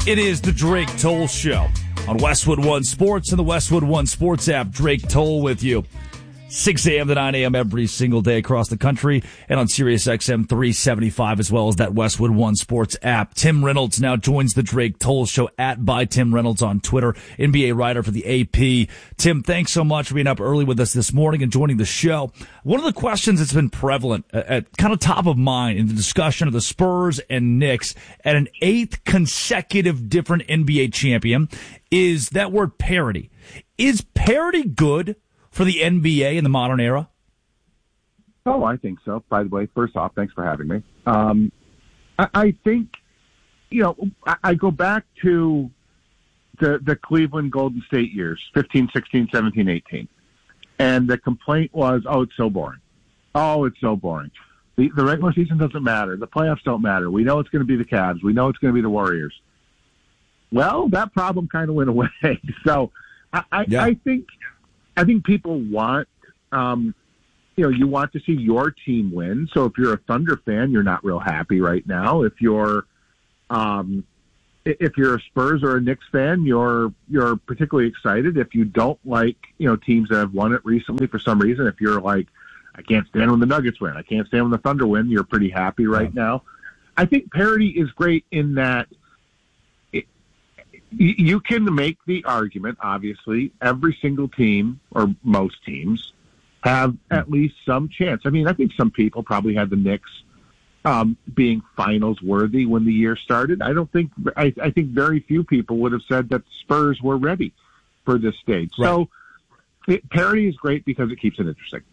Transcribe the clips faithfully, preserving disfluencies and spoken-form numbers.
It is the Drake Toll Show on Westwood One Sports and the Westwood One Sports app. Drake Toll with you. six a.m. to nine a.m. every single day across the country and on Sirius X M three seventy-five as well as that Westwood One Sports app. Tim Reynolds now joins the Drake Toll Show at by Tim Reynolds on Twitter, N B A writer for the A P. Tim, thanks so much for being up early with us this morning and joining the show. One of the questions that's been prevalent at, at kind of top of mind in the discussion of the Spurs and Knicks at an eighth consecutive different N B A champion is that word parity. Is parity good for the N B A in the modern era? Oh, I think so. By the way, first off, thanks for having me. Um, I, I think, you know, I, I go back to the, the Cleveland Golden State years, fifteen, sixteen, seventeen, eighteen. And the complaint was, oh, it's so boring. Oh, it's so boring. The, the regular season doesn't matter. The playoffs don't matter. We know it's going to be the Cavs. We know it's going to be the Warriors. Well, that problem kind of went away. So I, I, yeah. I think... I think people want, um, you know, you want to see your team win. So if you're a Thunder fan, you're not real happy right now. If you're, um, if you're a Spurs or a Knicks fan, you're you're particularly excited. If you don't like, you know, teams that have won it recently for some reason, if you're like, I can't stand when the Nuggets win, I can't stand when the Thunder win, you're pretty happy right yeah. now. I think parity is great in that. You can make the argument, obviously, every single team, or most teams, have at least some chance. I mean, I think some people probably had the Knicks um, being finals worthy when the year started. I don't think, I, I think very few people would have said that the Spurs were ready for this stage. Right. So it, parity is great because it keeps it interesting.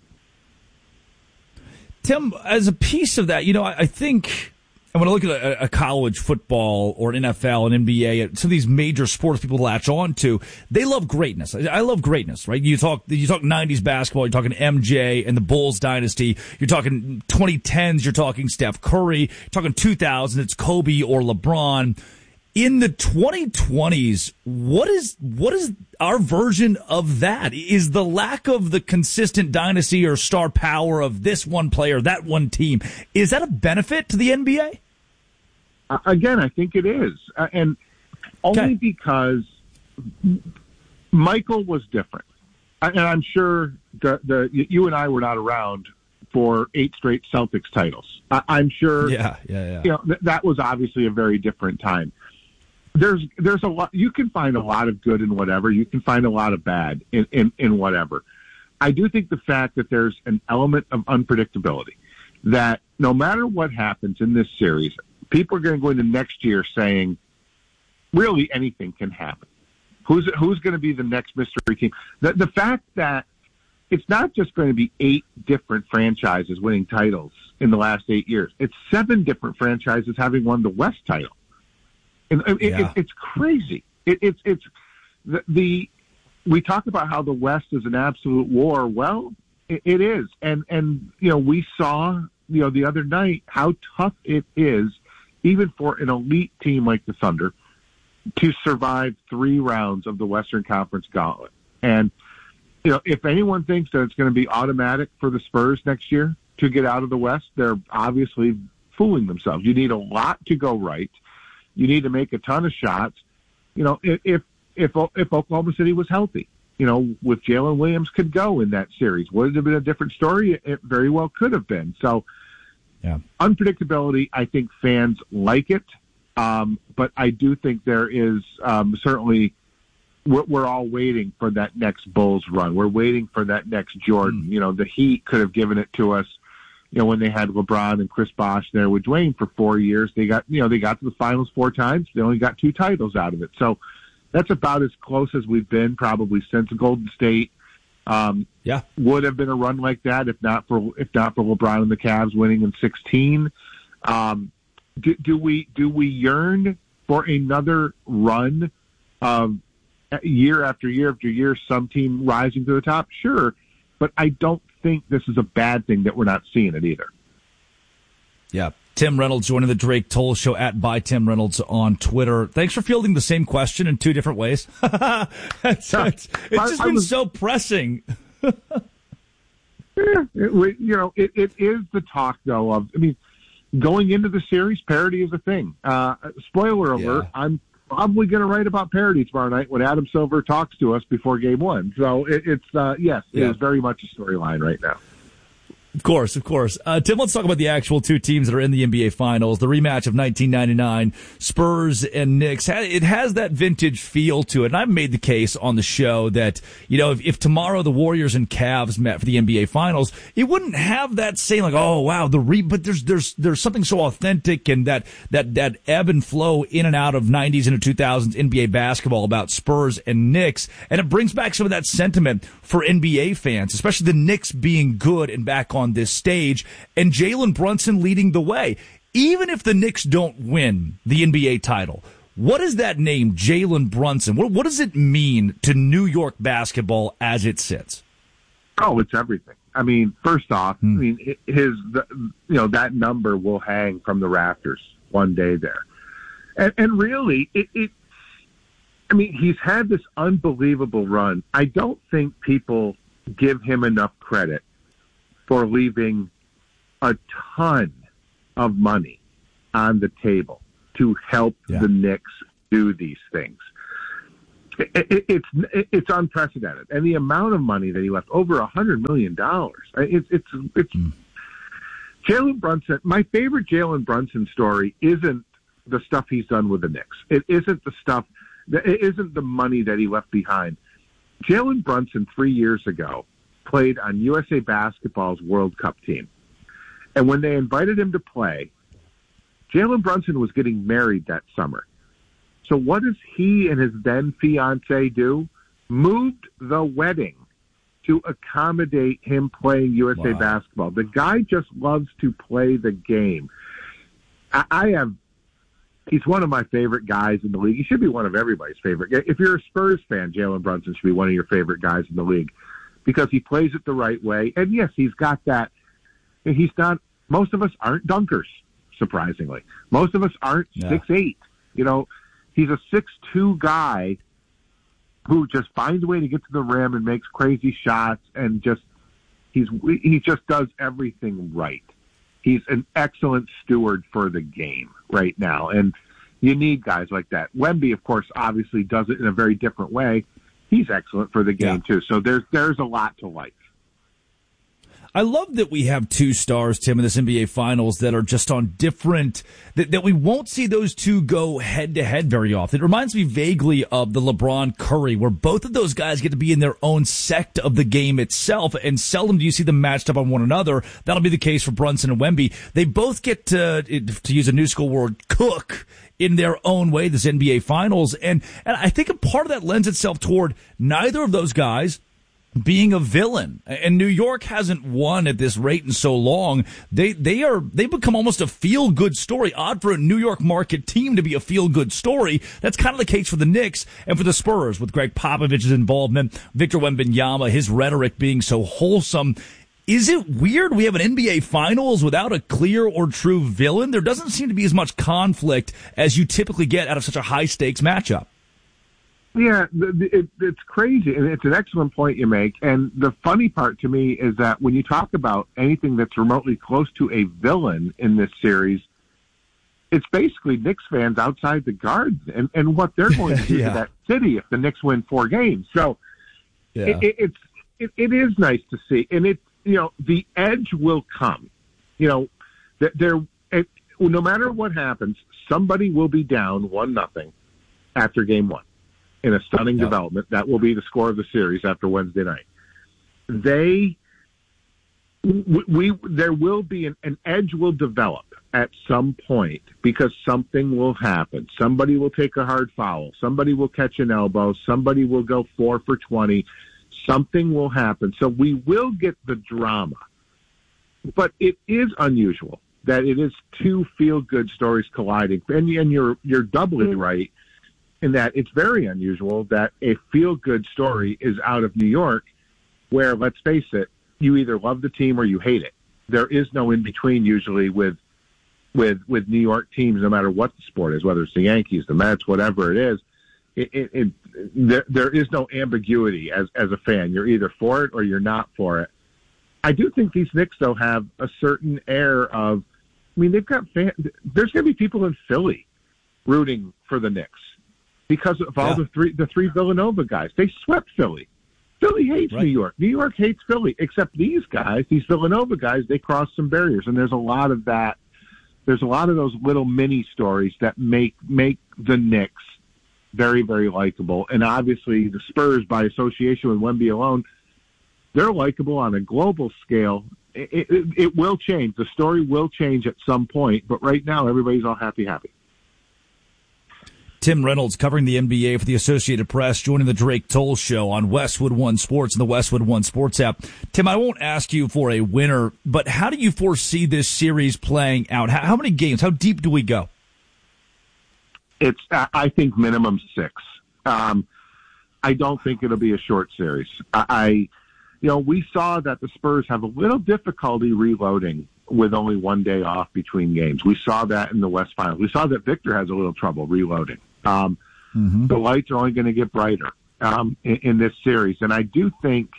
Tim, as a piece of that, you know, I, I think... And when I look at a, a college football or an N F L, an N B A, some of these major sports people latch on to, they love greatness. I, I love greatness, right? You talk, you talk nineties basketball, you're talking M J and the Bulls dynasty. You're talking twenty tens, you're talking Steph Curry. You're talking two thousand, it's Kobe or LeBron. In the twenty twenties, what is what is our version of that? Is the lack of the consistent dynasty or star power of this one player, that one team, is that a benefit to the N B A? Uh, again, I think it is. Uh, and only okay. because Michael was different. And I'm sure the, the you and I were not around for eight straight Celtics titles. I, I'm sure yeah, yeah, yeah. You know, th- that was obviously a very different time. There's there's a lot. You can find a lot of good in whatever. You can find a lot of bad in, in, in whatever. I do think the fact that there's an element of unpredictability, that no matter what happens in this series, people are going to go into next year saying, really anything can happen. Who's who's going to be the next mystery team? The, the fact that it's not just going to be eight different franchises winning titles in the last eight years. It's seven different franchises having won the West title. And it, yeah. it, it's crazy. It, it's it's the, the we talk about how the West is an absolute war. Well, it, it is, and and you know we saw you know the other night how tough it is, even for an elite team like the Thunder, to survive three rounds of the Western Conference Gauntlet. And you know if anyone thinks that it's going to be automatic for the Spurs next year to get out of the West, they're obviously fooling themselves. You need a lot to go right. You need to make a ton of shots. You know, if if if, if Oklahoma City was healthy, you know, with Jalen Williams could go in that series. Would it have been a different story? It very well could have been. So, yeah, unpredictability. I think fans like it, um, but I do think there is um, certainly we're, we're all waiting for that next Bulls run. We're waiting for that next Jordan. Mm. You know, the Heat could have given it to us. You know, when they had LeBron and Chris Bosh there with Dwayne for four years, they got, you know, they got to the finals four times. They only got two titles out of it. So that's about as close as we've been probably since Golden State. Um, yeah, would have been a run like that if not for, if not for LeBron and the Cavs winning in sixteen. Um, do, do we, do we yearn for another run of year after year after year, some team rising to the top? Sure. But I don't think this is a bad thing that we're not seeing it either. Yeah. Tim Reynolds joining the Drake Toll Show at by Tim Reynolds on Twitter. Thanks for fielding the same question in two different ways. it's, yeah, it's, it's just I, I been was, so pressing. yeah, it, you know, it, it is the talk, though, of, I mean, going into the series, parity is a thing. Uh, spoiler alert, yeah. I'm probably going to write about parity tomorrow night when Adam Silver talks to us before game one. So it, it's, uh, yes, it yeah. is very much a storyline right now. Of course, of course. Uh, Tim, let's talk about the actual two teams that are in the N B A Finals. The rematch of nineteen ninety-nine, Spurs and Knicks. It has that vintage feel to it. And I've made the case on the show that, you know, if, if tomorrow the Warriors and Cavs met for the N B A Finals, it wouldn't have that same, like, oh, wow, the re, but there's, there's, there's something so authentic and that, that, that ebb and flow in and out of nineties into two thousands N B A basketball about Spurs and Knicks. And it brings back some of that sentiment for N B A fans, especially the Knicks being good and back on this stage, and Jalen Brunson leading the way. Even if the Knicks don't win the N B A title, what is that name, Jalen Brunson? What, what does it mean to New York basketball as it sits? Oh, it's everything. I mean, first off, hmm. I mean, his, the, you know, that number will hang from the rafters one day there. And, and really, it, it, I mean, he's had this unbelievable run. I don't think people give him enough credit for leaving a ton of money on the table to help yeah. the Knicks do these things. It, it, it's it's unprecedented, and the amount of money that he left, over a hundred million dollars. It's it's it's mm. Jalen Brunson. My favorite Jalen Brunson story isn't the stuff he's done with the Knicks. It isn't the stuff. It isn't the money that he left behind. Jalen Brunson three years ago played on U S A Basketball's World Cup team. And when they invited him to play, Jalen Brunson was getting married that summer. So what does he and his then fiancée do? Moved the wedding to accommodate him playing U S A wow. Basketball. The guy just loves to play the game. I, I have, he's one of my favorite guys in the league. He should be one of everybody's favorite. If you're a Spurs fan, Jalen Brunson should be one of your favorite guys in the league, because he plays it the right way. And yes, he's got that. He's not, most of us aren't dunkers, surprisingly. Most of us aren't yeah. six eight. You know, he's a six two guy who just finds a way to get to the rim and makes crazy shots, and just, he's, he just does everything right. He's an excellent steward for the game right now. And you need guys like that. Wemby, of course, obviously does it in a very different way. He's excellent for the game, yeah. too. So there's there's a lot to like. I love that we have two stars, Tim, in this N B A Finals that are just on different, that, that we won't see those two go head-to-head very often. It reminds me vaguely of the LeBron Curry, where both of those guys get to be in their own sect of the game itself, and seldom do you see them matched up on one another. That'll be the case for Brunson and Wemby. They both get to, to use a new school word, cook in their own way, this N B A Finals. And, and I think a part of that lends itself toward neither of those guys being a villain. And New York hasn't won at this rate in so long. They they are they become almost a feel good story. Odd for a New York market team to be a feel good story. That's kind of the case for the Knicks and for the Spurs, with Greg Popovich's involvement, Victor Wembanyama, his rhetoric being so wholesome. Is it weird we have an N B A Finals without a clear or true villain? There doesn't seem to be as much conflict as you typically get out of such a high stakes matchup. Yeah, it, it's crazy, and it's an excellent point you make. And the funny part to me is that when you talk about anything that's remotely close to a villain in this series, it's basically Knicks fans outside the Garden and, and what they're going to do yeah. to that city if the Knicks win four games. So yeah. it, it, it's it, it is nice to see, and it you know the edge will come. You know, there it, no matter what happens, somebody will be down one nothing after game one. In a stunning yep. development. That will be the score of the series after Wednesday night. They, we, we there will be an, an edge will develop at some point because something will happen. Somebody will take a hard foul. Somebody will catch an elbow. Somebody will go four for twenty. Something will happen. So we will get the drama. But it is unusual that it is two feel-good stories colliding. And, and you're, you're doubly mm-hmm. right in that it's very unusual that a feel-good story is out of New York, where, let's face it, you either love the team or you hate it. There is no in-between usually with with with New York teams, no matter what the sport is, whether it's the Yankees, the Mets, whatever it is. It, it, it, there, there is no ambiguity as, as a fan. You're either for it or you're not for it. I do think these Knicks, though, have a certain air of, I mean, they've got fans. There's going to be people in Philly rooting for the Knicks. because of all Yeah. the three the three Villanova guys. They swept Philly. Philly hates Right. New York. New York hates Philly, except these guys, these Villanova guys, they crossed some barriers, and there's a lot of that. There's a lot of those little mini stories that make make the Knicks very, very likable. And obviously the Spurs, by association with Wemby alone, they're likable on a global scale. It, it, it will change. The story will change at some point, but right now everybody's all happy, happy. Tim Reynolds covering the N B A for the Associated Press, joining the Drake Toll Show on Westwood One Sports and the Westwood One Sports app. Tim, I won't ask you for a winner, but how do you foresee this series playing out? How, how many games? How deep do we go? It's, I think, minimum six. Um, I don't think it'll be a short series. I, I, you know, we saw that the Spurs have a little difficulty reloading with only one day off between games. We saw that in the West Finals. We saw that Victor has a little trouble reloading. Um, mm-hmm. The lights are only going to get brighter um, in, in this series, and I do think,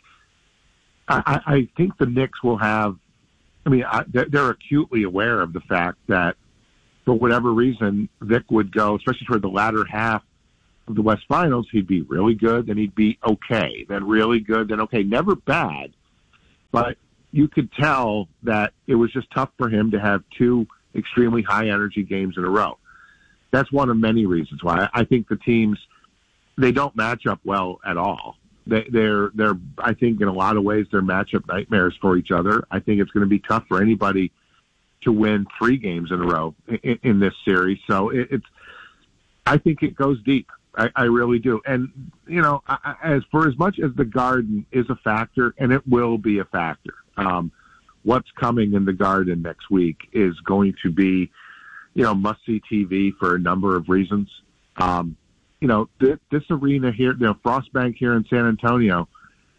I, I think the Knicks will have. I mean, I, they're acutely aware of the fact that, for whatever reason, Vic would go, especially toward the latter half of the West Finals. He'd be really good, then he'd be okay, then really good, then okay, never bad, but you could tell that it was just tough for him to have two extremely high-energy games in a row. That's one of many reasons why I think the teams, they don't match up well at all. They, they're, they're, I think in a lot of ways, they're matchup nightmares for each other. I think it's going to be tough for anybody to win three games in a row in, in this series. So it, it's, I think it goes deep. I, I really do. And, you know, I, as for as much as the Garden is a factor, and it will be a factor, um, what's coming in the Garden next week is going to be, you know, must-see T V for a number of reasons. Um, you know, th- this arena here, you know, Frostbank here in San Antonio,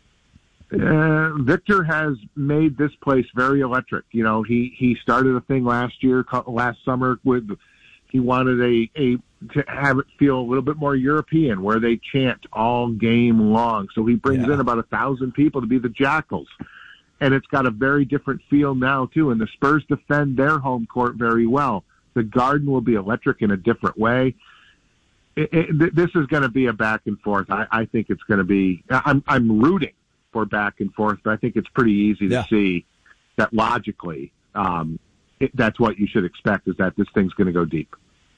uh, Victor has made this place very electric. You know, he, he started a thing last year, last summer with, he wanted a, a, to have it feel a little bit more European, where they chant all game long. So he brings yeah. in about a thousand people to be the Jackals. And it's got a very different feel now, too. And the Spurs defend their home court very well. The Garden will be electric in a different way. It, it, this is going to be a back and forth. I, I think it's going to be, I'm, I'm rooting for back and forth, but I think it's pretty easy yeah. to see that logically, um, it, that's what you should expect, is that this thing's going to go deep.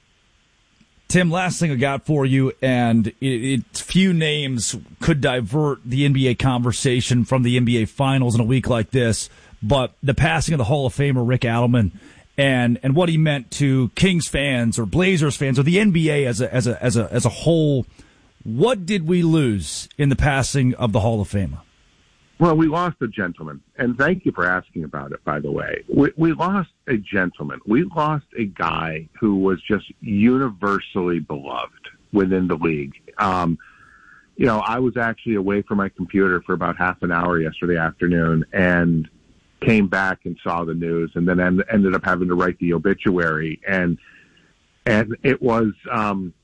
Tim, last thing I got for you, and it, it, few names could divert the N B A conversation from the N B A Finals in a week like this, but the passing of the Hall of Famer Rick Adelman and and what he meant to Kings fans or Blazers fans or the N B A as a as a as a as a whole. What did we lose in the passing of the Hall of Famer? Well, we lost a gentleman, and thank you for asking about it, by the way. We, we lost a gentleman. We lost a guy who was just universally beloved within the league. Um, you know, I was actually away from my computer for about half an hour yesterday afternoon and came back and saw the news, and then end, ended up having to write the obituary. And and it was, um,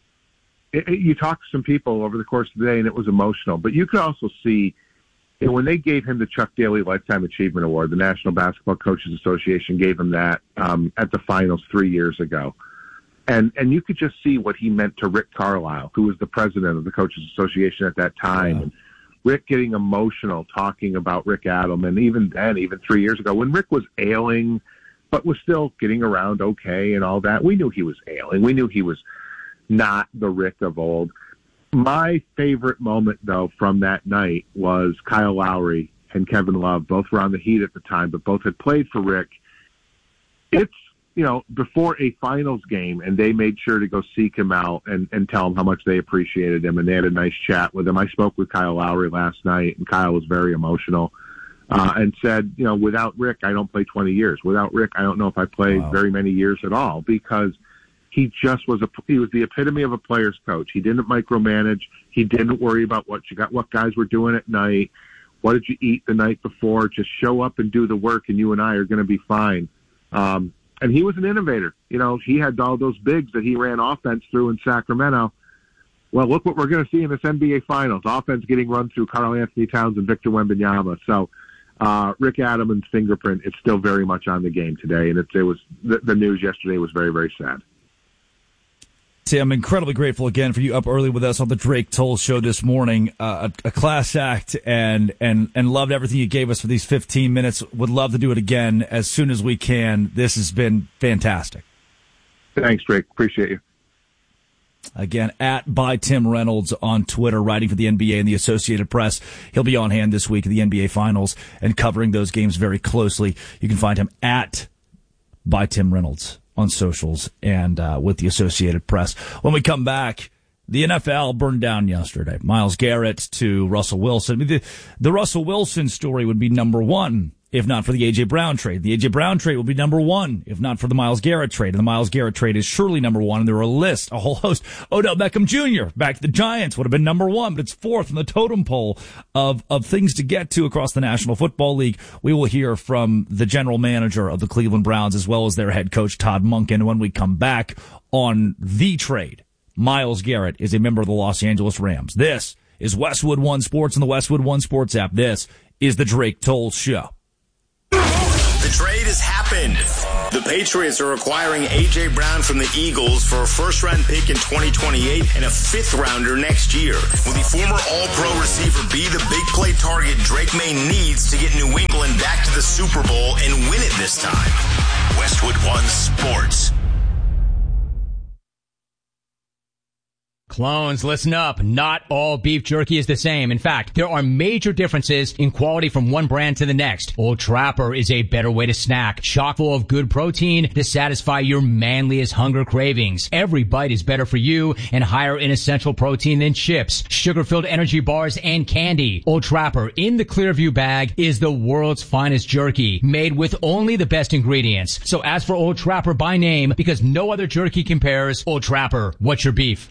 it, it, you talked to some people over the course of the day, and it was emotional. But you could also see, and when they gave him the Chuck Daly Lifetime Achievement Award, the National Basketball Coaches Association gave him that um, at the finals three years ago. And and you could just see what he meant to Rick Carlisle, who was the president of the Coaches Association at that time. Yeah. And Rick getting emotional talking about Rick Adelman, even then, even three years ago, when Rick was ailing, but was still getting around okay and all that. We knew he was ailing. We knew he was not the Rick of old. My favorite moment, though, from that night was Kyle Lowry and Kevin Love. Both were on the Heat at the time, but both had played for Rick. It's, you know, before a finals game, and they made sure to go seek him out and, and tell him how much they appreciated him, and they had a nice chat with him. I spoke with Kyle Lowry last night, and Kyle was very emotional uh, and said, you know, without Rick, I don't play twenty years. Without Rick, I don't know if I played wow. very many years at all, because he just was a, he was the epitome of a player's coach. He didn't micromanage. He didn't worry about what you got, what guys were doing at night. What did you eat the night before? Just show up and do the work, and you and I are going to be fine. Um, and he was an innovator. You know, he had all those bigs that he ran offense through in Sacramento. Well, look what we're going to see in this N B A Finals. Offense getting run through Karl Anthony Towns and Victor Wembanyama. So, uh, Rick Adelman's fingerprint, it's still very much on the game today. And it, it was, the, the news yesterday was very, very sad. I'm incredibly grateful again for you up early with us on the Drake Toll Show this morning. Uh, a, a class act, and, and, and loved everything you gave us for these fifteen minutes. Would love to do it again as soon as we can. This has been fantastic. Thanks, Drake. Appreciate you. Again, at by Tim Reynolds on Twitter, writing for the N B A and the Associated Press. He'll be on hand this week at the N B A Finals and covering those games very closely. You can find him at by Tim Reynolds on socials and uh, with the Associated Press. When we come back, the N F L burned down yesterday. Myles Garrett to Russell Wilson. I mean, the, the Russell Wilson story would be number one if not for the A J. Brown trade. The A J. Brown trade will be number one if not for the Myles Garrett trade. And the Myles Garrett trade is surely number one. And there are a list, a whole host. Odell Beckham Junior back to the Giants would have been number one, but it's fourth in the totem pole of, of things to get to across the National Football League. We will hear from the general manager of the Cleveland Browns as well as their head coach, Todd Monken, when we come back on the trade. Myles Garrett is a member of the Los Angeles Rams. This is Westwood One Sports and the Westwood One Sports app. This is the Drake Toll Show. The trade has happened. The Patriots are acquiring A J. Brown from the Eagles for a first-round pick in twenty twenty-eight and a fifth-rounder next year. Will the former All-Pro receiver be the big play target Drake May needs to get New England back to the Super Bowl and win it this time? Westwood One Sports. Clones, listen up. Not all beef jerky is the same. In fact, there are major differences in quality from one brand to the next. Old Trapper is a better way to snack, chock full of good protein to satisfy your manliest hunger cravings. Every bite is better for you and higher in essential protein than chips, sugar-filled energy bars, and candy. Old Trapper in the Clearview bag is the world's finest jerky, made with only the best ingredients. So ask for Old Trapper by name because no other jerky compares. Old Trapper, what's your beef?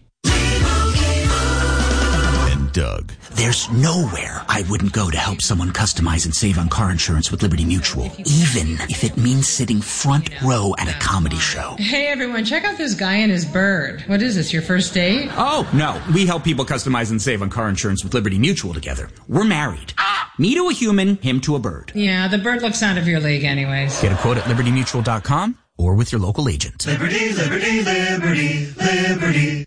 Doug. There's nowhere I wouldn't go to help someone customize and save on car insurance with Liberty Mutual, even if it means sitting front row at a comedy show. Hey everyone, check out this guy and his bird. What is this, your first date? Oh, no. We help people customize and save on car insurance with Liberty Mutual together. We're married. Me to a human, him to a bird. Yeah, the bird looks out of your league anyways. Get a quote at liberty mutual dot com or with your local agent. Liberty, liberty, liberty, liberty.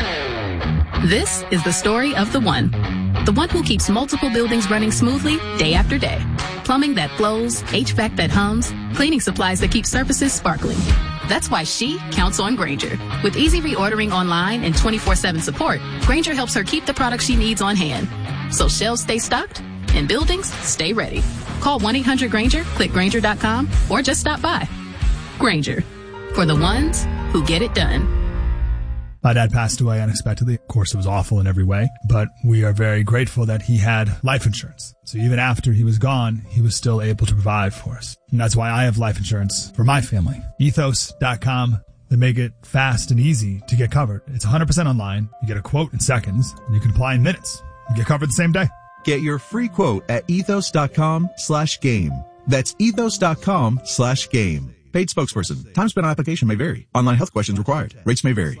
This is the story of the one. The one who keeps multiple buildings running smoothly day after day. Plumbing that flows, H V A C that hums, cleaning supplies that keep surfaces sparkling. That's why she counts on Grainger. With easy reordering online and twenty-four seven support, Grainger helps her keep the products she needs on hand. So shelves stay stocked and buildings stay ready. Call one eight hundred Grainger, click Grainger dot com, or just stop by. Grainger, for the ones who get it done. My dad passed away unexpectedly. Of course, it was awful in every way, but we are very grateful that he had life insurance. So even after he was gone, he was still able to provide for us. And that's why I have life insurance for my family. ethos dot com. They make it fast and easy to get covered. It's one hundred percent online. You get a quote in seconds, and you can apply in minutes. You get covered the same day. Get your free quote at ethos dot com slash game. That's ethos dot com slash game. Paid spokesperson. Time spent on application may vary. Online health questions required. Rates may vary.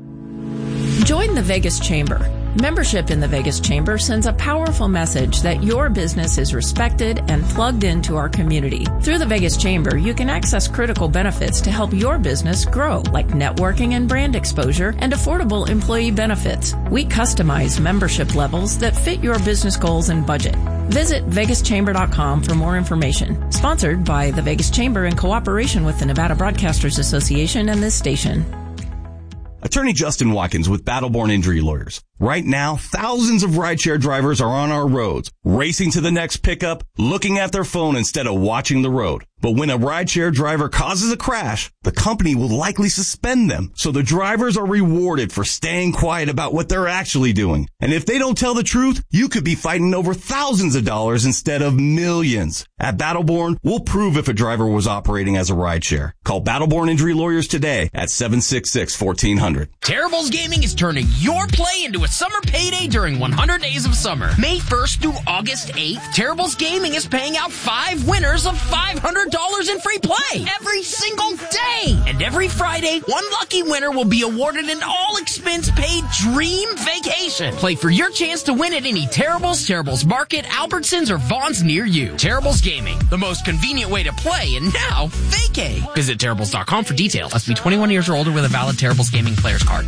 Join the Vegas Chamber. Membership in the Vegas Chamber sends a powerful message that your business is respected and plugged into our community. Through the Vegas Chamber, you can access critical benefits to help your business grow, like networking and brand exposure and affordable employee benefits. We customize membership levels that fit your business goals and budget. Visit vegas chamber dot com for more information. Sponsored by the Vegas Chamber in cooperation with the Nevada Broadcasters Association and this station. Attorney Justin Watkins with Battleborn Injury Lawyers. Right now, thousands of rideshare drivers are on our roads, racing to the next pickup, looking at their phone instead of watching the road. But when a rideshare driver causes a crash, the company will likely suspend them. So the drivers are rewarded for staying quiet about what they're actually doing. And if they don't tell the truth, you could be fighting over thousands of dollars instead of millions. At Battleborn, we'll prove if a driver was operating as a rideshare. Call Battleborn Injury Lawyers today at seven six six, one four zero zero. Terrible's Gaming is turning your play into a with Summer Payday during one hundred Days of Summer. May first through August eighth, Terribles Gaming is paying out five winners of five hundred dollars in free play every single day. And every Friday, one lucky winner will be awarded an all-expense-paid dream vacation. Play for your chance to win at any Terribles, Terribles Market, Albertsons, or Vaughn's near you. Terribles Gaming, the most convenient way to play, and now vacay. Visit Terribles dot com for details. Must be twenty-one years or older with a valid Terribles Gaming player's card.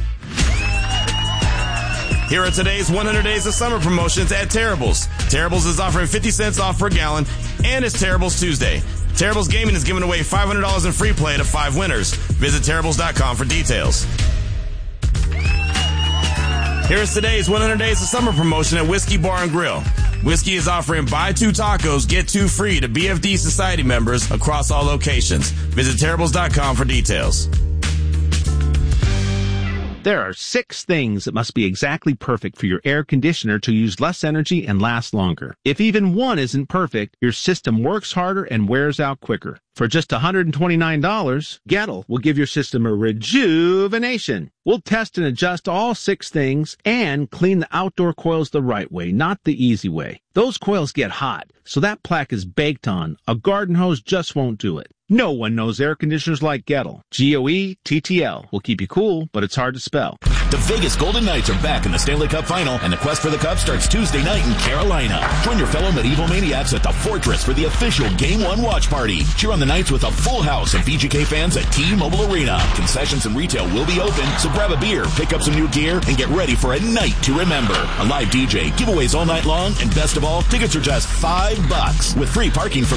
Here are today's one hundred Days of Summer promotions at Terribles. Terribles is offering fifty cents off per gallon, and it's Terribles Tuesday. Terribles Gaming is giving away five hundred dollars in free play to five winners. Visit Terribles dot com for details. Here's today's one hundred Days of Summer promotion at Whiskey Bar and Grill. Whiskey is offering buy two tacos, get two free to B F D Society members across all locations. Visit Terribles dot com for details. There are six things that must be exactly perfect for your air conditioner to use less energy and last longer. If even one isn't perfect, your system works harder and wears out quicker. For just one hundred twenty-nine dollars, Gettle will give your system a rejuvenation. We'll test and adjust all six things and clean the outdoor coils the right way, not the easy way. Those coils get hot, so that plaque is baked on. A garden hose just won't do it. No one knows air conditioners like Gettle. G O E T T L will keep you cool, but it's hard to spell. The Vegas Golden Knights are back in the Stanley Cup Final, and the quest for the Cup starts Tuesday night in Carolina. Join your fellow medieval maniacs at the Fortress for the official Game one watch party. Cheer on the Knights with a full house of V G K fans at T-Mobile Arena. Concessions and retail will be open, so grab a beer, pick up some new gear, and get ready for a night to remember. A live D J, giveaways all night long, and best of all, tickets are just five bucks with free parking for